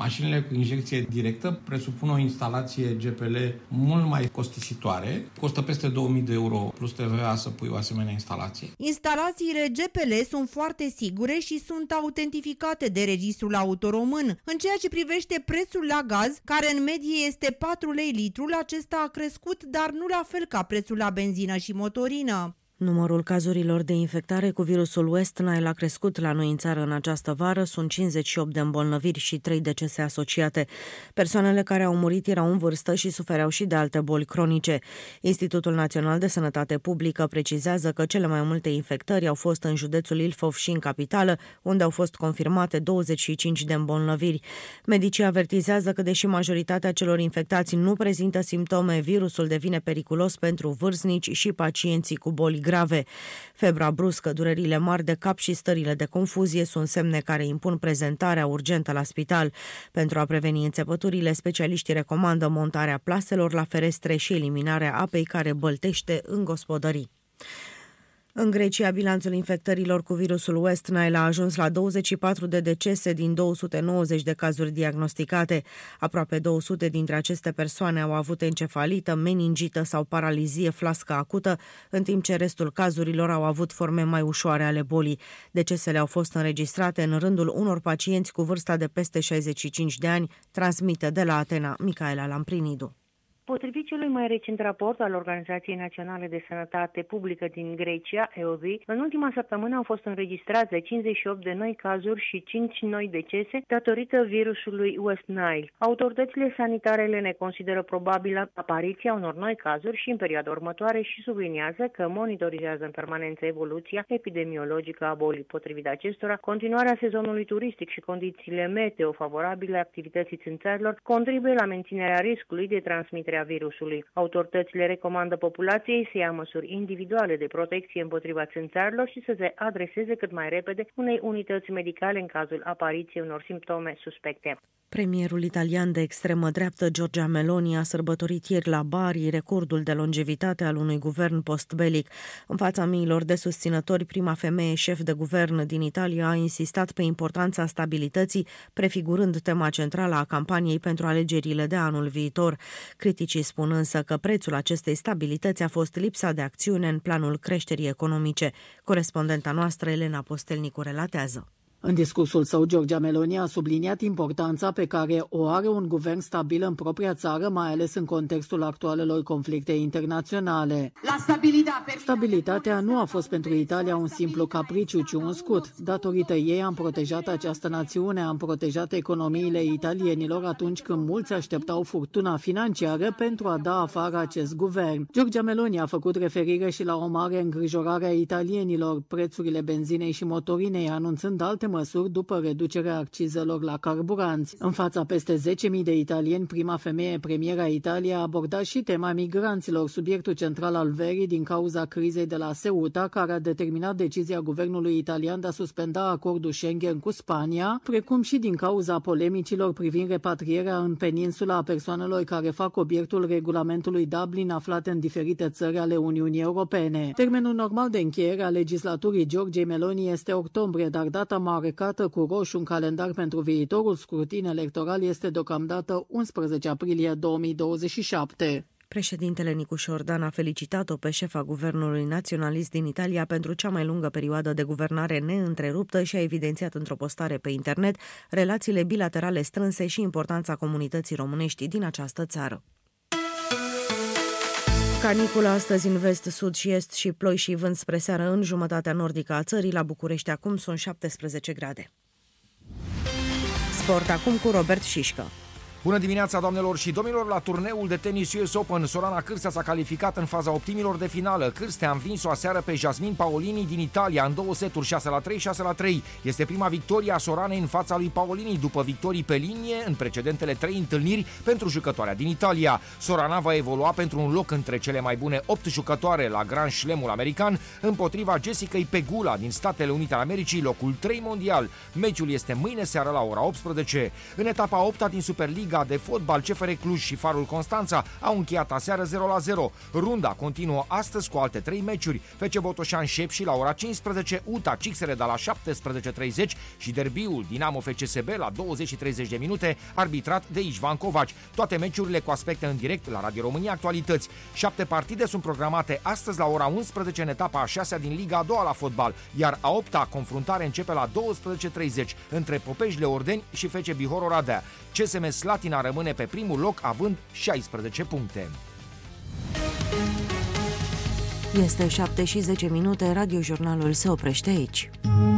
Mașinile cu injecție directă presupun o instalație GPL mult mai costisitoare. Costă peste 2000 de euro plus TVA să pui o asemenea instalație. Instalațiile GPL sunt foarte sigure și sunt autentificate de Registrul Auto Român. În ceea ce privește prețul la gaz, care în medie este 4 lei litrul, acesta a crescut, dar nu la fel ca prețul la benzină și motorină. Numărul cazurilor de infectare cu virusul West Nile a crescut la noi în țară în această vară. Sunt 58 de îmbolnăviri și 3 decese asociate. Persoanele care au murit erau în vârstă și sufereau și de alte boli cronice. Institutul Național de Sănătate Publică precizează că cele mai multe infectări au fost în județul Ilfov și în capitală, unde au fost confirmate 25 de îmbolnăviri. Medicii avertizează că, deși majoritatea celor infectați nu prezintă simptome, virusul devine periculos pentru vârstnici și pacienții cu boli grave. Febra bruscă, durerile mari de cap și stările de confuzie sunt semne care impun prezentarea urgentă la spital. Pentru a preveni înțepăturile, specialiștii recomandă montarea plaselor la ferestre și eliminarea apei care băltește în gospodării. În Grecia, bilanțul infectărilor cu virusul West Nile a ajuns la 24 de decese din 290 de cazuri diagnosticate. Aproape 200 dintre aceste persoane au avut encefalită, meningită sau paralizie flască acută, în timp ce restul cazurilor au avut forme mai ușoare ale bolii. Decesele au fost înregistrate în rândul unor pacienți cu vârsta de peste 65 de ani, transmite de la Atena Micaela Lamprinidu. Potrivit celui mai recent raport al Organizației Naționale de Sănătate Publică din Grecia, EOVI, în ultima săptămână au fost înregistrate 58 de noi cazuri și 5 noi decese datorită virusului West Nile. Autoritățile sanitare le neconsideră probabilă apariția unor noi cazuri și în perioada următoare și subliniază că monitorizează în permanență evoluția epidemiologică a bolii. Potrivit acestora, continuarea sezonului turistic și condițiile meteo favorabile activității țânțarilor contribuie la menținerea riscului de transmitere a virusului. Autoritățile recomandă populației să ia măsuri individuale de protecție împotriva țânțarilor și să se adreseze cât mai repede unei unități medicale în cazul apariției unor simptome suspecte. Premierul italian de extremă dreaptă Giorgia Meloni a sărbătorit ieri la Bari recordul de longevitate al unui guvern postbelic. În fața miilor de susținători, prima femeie șef de guvern din Italia a insistat pe importanța stabilității, prefigurând tema centrală a campaniei pentru alegerile de anul viitor. Criticii spun însă că prețul acestei stabilități a fost lipsa de acțiune în planul creșterii economice. Corespondenta noastră Elena Postelnicu relatează. În discursul său, Giorgia Meloni a subliniat importanța pe care o are un guvern stabil în propria țară, mai ales în contextul actualelor conflicte internaționale. Stabilitatea nu a fost pentru Italia un simplu capriciu, ci un scut. Datorită ei am protejat această națiune, am protejat economiile italienilor atunci când mulți așteptau furtuna financiară pentru a da afară acest guvern. Giorgia Meloni a făcut referire și la o mare îngrijorare a italienilor, prețurile benzinei și motorinei, anunțând alte măsuri după reducerea accizelor la carburanți. În fața peste 10.000 de italieni, prima femeie premiera Italiei a abordat și tema migranților, subiectul central al verii din cauza crizei de la Ceuta, care a determinat decizia guvernului italian de a suspenda acordul Schengen cu Spania, precum și din cauza polemicilor privind repatrierea în peninsula a persoanelor care fac obiectul regulamentului Dublin aflate în diferite țări ale Uniunii Europene. Termenul normal de încheiere a legislaturii Giorgiei Meloni este octombrie, dar data marcată cu roșu în calendar pentru viitorul scrutin electoral este deocamdată 11 aprilie 2027. Președintele Nicu Ordan a felicitat-o pe șefa guvernului naționalist din Italia pentru cea mai lungă perioadă de guvernare neîntreruptă și a evidențiat într-o postare pe internet relațiile bilaterale strânse și importanța comunității românești din această țară. Caniculă astăzi în vest, sud și est și ploi și vânt spre seară în jumătatea nordică a țării. La București acum sunt 17 grade. Sport acum cu Robert Șișcă. Bună dimineața, doamnelor și domnilor! La turneul de tenis US Open, Sorana Cârstea s-a calificat în faza optimilor de finală. Cârstea a învins-o aseară pe Jasmine Paolini din Italia în 2 seturi, 6-3, 6-3. Este prima victorie a Soranei în fața lui Paolini după victorii pe linie în precedentele 3 întâlniri pentru jucătoarea din Italia. Sorana va evolua pentru un loc între cele mai bune 8 jucătoare la Grand Slam-ul american împotriva Jessicăi Pegula din Statele Unite ale Americii, locul 3 mondial. Meciul este mâine seară la ora 18. În etapa 8-a din Superliga Liga de fotbal, CFR Cluj și Farul Constanța au încheiat aseară 0-0. Runda continuă astăzi cu alte 3 meciuri. FC Botoșan Șepși la ora 15, UTA Cixere de la 17:30 și derbiul Dinamo FCSB la 20:30 de minute, arbitrat de Ișvan Covaci. Toate meciurile cu aspecte în direct la Radio România Actualități. 7 partide sunt programate astăzi la ora 11 în etapa a 6-a din Liga a 2-a la fotbal, iar a 8-a confruntare începe la 12:30 între Popești Leordeni și FC Bihor Oradea. CSM Slatina rămâne pe primul loc având 16 puncte. Este 7:10, radiojurnalul se oprește aici.